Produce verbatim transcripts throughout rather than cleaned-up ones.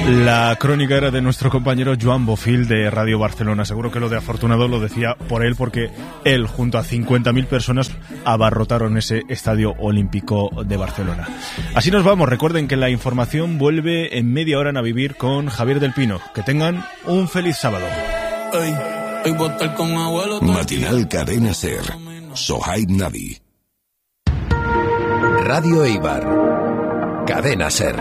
La crónica era de nuestro compañero Joan Bofil de Radio Barcelona. Seguro que lo de afortunado lo decía por él, porque él junto a cincuenta mil personas abarrotaron ese estadio olímpico de Barcelona. Así nos vamos. Recuerden que la información vuelve en media hora a Vivir con Javier del Pino. Que tengan un feliz sábado. Matinal Cadena Ser. Sohaib Navi. Radio Eibar. Cadena Ser.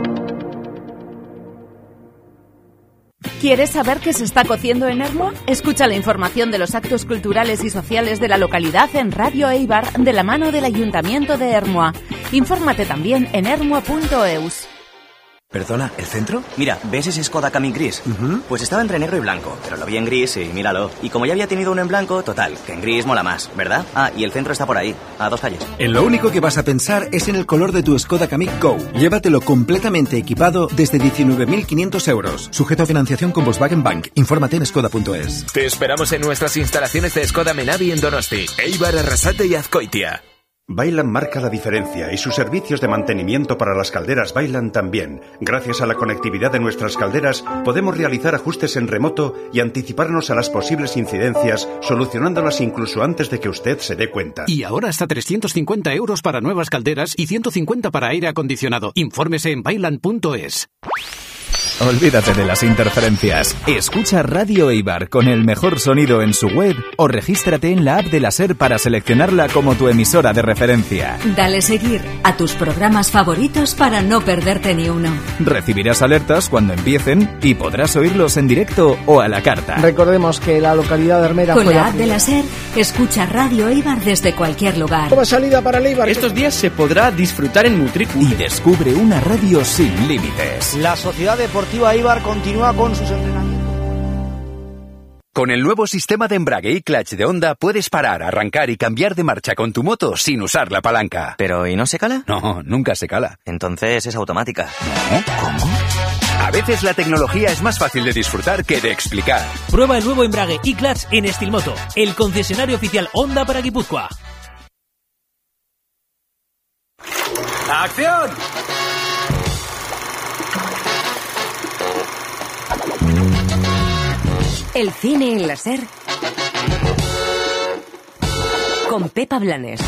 ¿Quieres saber qué se está cociendo en Ermua? Escucha la información de los actos culturales y sociales de la localidad en Radio Eibar de la mano del Ayuntamiento de Ermua. Infórmate también en ermua punto eus. ¿Perdona, el centro? Mira, ¿ves ese Skoda Kamiq gris? Uh-huh. Pues estaba entre negro y blanco, pero lo vi en gris y míralo. Y como ya había tenido uno en blanco, total, que en gris mola más, ¿verdad? Ah, y el centro está por ahí, a dos calles. En lo único que vas a pensar es en el color de tu Skoda Kamiq Go. Llévatelo completamente equipado desde diecinueve mil quinientos euros. Sujeto a financiación con Volkswagen Bank. Infórmate en skoda punto es. Te esperamos en nuestras instalaciones de Skoda Menavi en Donosti, Eibar, Arrasate y Azkoitia. Vaillant marca la diferencia y sus servicios de mantenimiento para las calderas Vaillant también. Gracias a la conectividad de nuestras calderas podemos realizar ajustes en remoto y anticiparnos a las posibles incidencias, solucionándolas incluso antes de que usted se dé cuenta. Y ahora hasta trescientos cincuenta euros para nuevas calderas y ciento cincuenta para aire acondicionado. Infórmese en vaillant punto es. Olvídate de las interferencias. Escucha Radio Eibar con el mejor sonido en su web o regístrate en la app de la SER para seleccionarla como tu emisora de referencia. Dale seguir a tus programas favoritos para no perderte ni uno. Recibirás alertas cuando empiecen y podrás oírlos en directo o a la carta. Recordemos que la localidad de Hermera con fue la la app de la SER, escucha Radio Eibar desde cualquier lugar. Toma salida para el Eibar. Estos días se podrá disfrutar en Mutriku. Y descubre una radio sin límites. La Sociedad Deportiva Eibar continúa con sus entrenamientos. Con el nuevo sistema de embrague y clutch de Honda puedes parar, arrancar y cambiar de marcha con tu moto sin usar la palanca. ¿Pero y no se cala? No, nunca se cala. Entonces es automática. ¿No? ¿Cómo? A veces la tecnología es más fácil de disfrutar que de explicar. Prueba el nuevo embrague y clutch en Estilmoto, el concesionario oficial Honda para Guipúzcoa. ¡Acción! El cine en la SER con Pepa Blanes.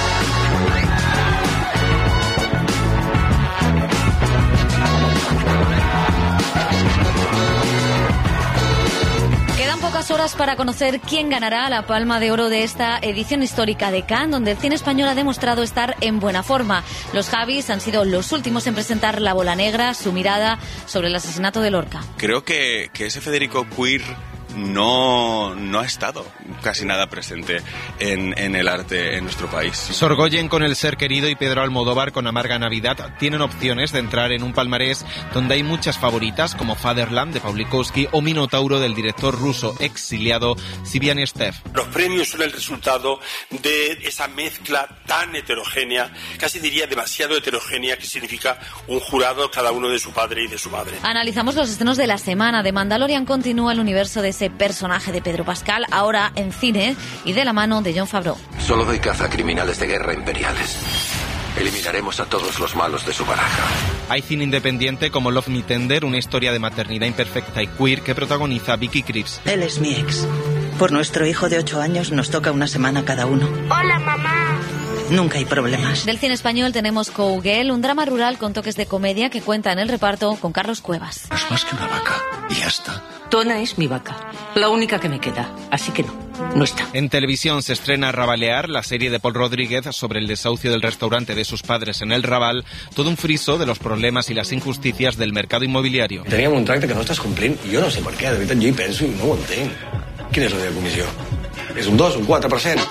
Quedan pocas horas para conocer quién ganará la Palma de Oro de esta edición histórica de Cannes, donde el cine español ha demostrado estar en buena forma. Los Javis han sido los últimos en presentar La Bola Negra, su mirada sobre el asesinato de Lorca. Creo que, que ese Federico Queer no, no ha estado casi nada presente en, en el arte en nuestro país. Sorgoyen con El Ser Querido y Pedro Almodóvar con Amarga Navidad tienen opciones de entrar en un palmarés donde hay muchas favoritas como Fatherland de Pawlikowski o Minotauro del director ruso exiliado Sivian Stev. Los premios son el resultado de esa mezcla tan heterogénea, casi diría demasiado heterogénea, que significa un jurado cada uno de su padre y de su madre. Analizamos los estrenos de la semana. De Mandalorian continúa el universo de ese personaje de Pedro Pascal, ahora en cine y de la mano de Jon Favreau. Solo doy caza a criminales de guerra imperiales. Eliminaremos a todos los malos de su baraja. Hay cine independiente como Love Me Tender, una historia de maternidad imperfecta y queer que protagoniza Vicky Krieps. Él es mi ex. Por nuestro hijo de ocho años nos toca una semana cada uno. Hola, mamá. Nunca hay problemas. Del cine español tenemos Cougel, un drama rural con toques de comedia que cuenta en el reparto con Carlos Cuevas. Es más que una vaca, y ya está. Tona es mi vaca, la única que me queda, así que no, no está. En televisión se estrena Rabalear, la serie de Paul Rodríguez sobre el desahucio del restaurante de sus padres en el Raval, todo un friso de los problemes y las injusticias del mercado inmobiliario. Teníem un tracte que no estàs complint i jo no sé per què, de veritat jo hi penso i no ho entenc. Quina és la teva comissió? És un dos, un quatre per cent?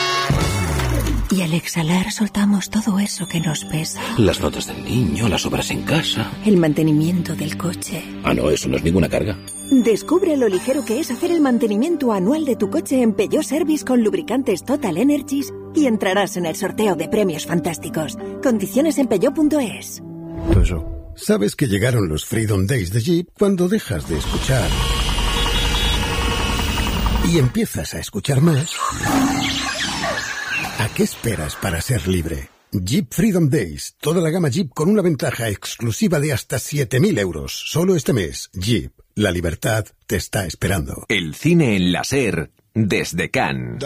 Y al exhalar soltamos todo eso que nos pesa. Las notas del niño, las obras en casa. El mantenimiento del coche. Ah, no, eso no es ninguna carga. Descubre lo ligero que es hacer el mantenimiento anual de tu coche en Peugeot Service con lubricantes Total Energies y entrarás en el sorteo de premios fantásticos. Condiciones en peugeot punto es. Peugeot. Sabes que llegaron los Freedom Days de Jeep cuando dejas de escuchar y empiezas a escuchar más. ¿A qué esperas para ser libre? Jeep Freedom Days. Toda la gama Jeep con una ventaja exclusiva de hasta siete mil euros. Solo este mes. Jeep. La libertad te está esperando. El cine en la SER desde Cannes.